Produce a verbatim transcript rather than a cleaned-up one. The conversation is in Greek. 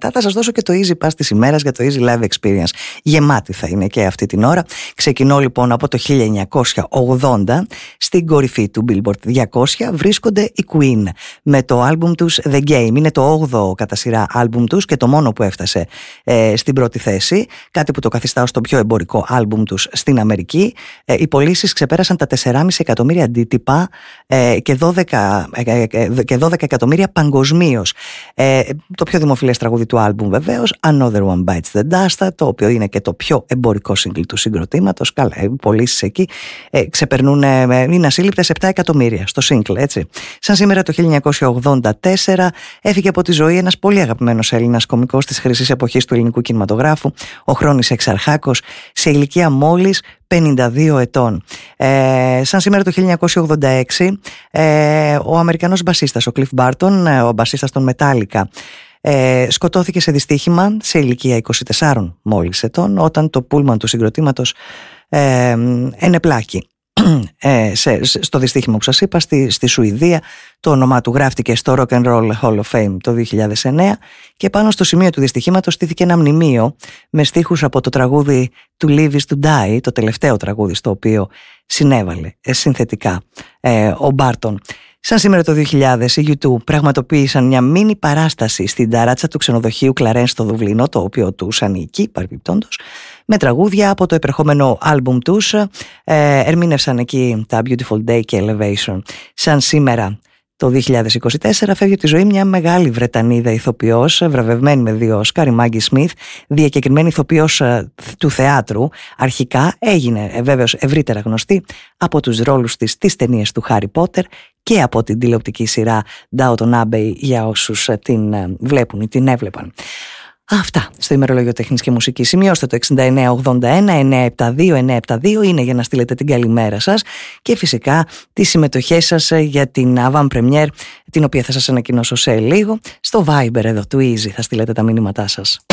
μετά θα σας δώσω και το Easy Pass της ημέρας για το Easy Live Experience. Γεμάτη θα είναι και αυτή την ώρα. Ξεκινώ λοιπόν από το χίλια εννιακόσια ογδόντα. Στην κορυφή του Billboard διακόσια βρίσκονται οι Queen με το άλμπουμ τους The Game. Είναι το όγδοο κατά σειρά άλμπουμ τους και το μόνο που έφτασε ε, στην πρώτη θέση. Κάτι που το καθιστά ως το πιο εμπορικό άλμπουμ τους στην Αμερική. Ε, οι πωλήσεις ξεπέρασαν τα τέσσερα κόμμα πέντε εκατομμύρια αντίτυπα ε, και, δώδεκα, ε, ε, και δώδεκα εκατομμύρια παγκοσμίως. Ε, το πιο δημοφιλές τραγούδι του άλμπουμ βεβαίως, Another One Bites the Dust, το οποίο είναι και το πιο εμπορικό σύγκλι του συγκροτήματος. Καλά, οι πωλήσεις εκεί ε, ξεπερνούν, ε, είναι ασύλληπτες επτά εκατομμύρια στο σύγκλι, έτσι. Σαν σήμερα το χίλια εννιακόσια ογδόντα τέσσερα έφυγε από τη ζωή ένας πολύ αγαπημένος Έλληνας κωμικός της χρυσής εποχής του ελληνικού κινηματογράφου, ο Χρόνης Εξαρχάκος, σε ηλικία μόλις πενήντα δύο ετών. Ε, σαν σήμερα το χίλια εννιακόσια ογδόντα έξι, ε, ο Αμερικανός μπασίστας, ο Cliff Barton, ο μπασίστας των Metallica, ε, σκοτώθηκε σε δυστύχημα σε ηλικία είκοσι τεσσάρων μόλις ετών, όταν το πούλμαν του συγκροτήματος ε, ενεπλάκη. Ε, σε, στο δυστύχημα που σας είπα στη, στη Σουηδία. Το όνομά του γράφτηκε στο Rock and Roll Hall of Fame το δύο χιλιάδες εννέα και πάνω στο σημείο του δυστυχήματος στήθηκε ένα μνημείο με στίχους από το τραγούδι To Live is to Die, το τελευταίο τραγούδι στο οποίο συνέβαλε ε, συνθετικά ε, ο Μπάρτον. Σαν σήμερα το δύο χιλιάδες, οι γιου τού πραγματοποίησαν μια μίνι παράσταση στην ταράτσα του ξενοδοχείου Κλαρέν στο Δουβλίνο, το οποίο τους ανήκει παρεμπιπτόντως, με τραγούδια από το επερχόμενο άλμπουμ τους. Ε, ερμήνευσαν εκεί τα Beautiful Day και Elevation. Σαν σήμερα το δύο χιλιάδες είκοσι τέσσερα φεύγει από τη ζωή μια μεγάλη Βρετανίδα ηθοποιός, βραβευμένη με δύο Όσκαρ, η Μάγκη Σμιθ, διακεκριμένη ηθοποιός του θεάτρου. Αρχικά έγινε ε, βέβαιος ευρύτερα γνωστή από τους ρόλους της στις ταινίες του Χάρι Πότερ και από την τηλεοπτική σειρά Downton Abbey για όσους την βλέπουν ή την έβλεπαν. Αυτά στο ημερολόγιο τέχνης και μουσικής. Σημειώστε το εξήντα εννέα ογδόντα ένα εννιακόσια εβδομήντα δύο εννιακόσια εβδομήντα δύο, είναι για να στείλετε την καλημέρα σας και φυσικά τις συμμετοχές σας για την avant premiere, την οποία θα σας ανακοινώσω σε λίγο. Στο Viber εδώ του Easy θα στείλετε τα μηνύματά σας.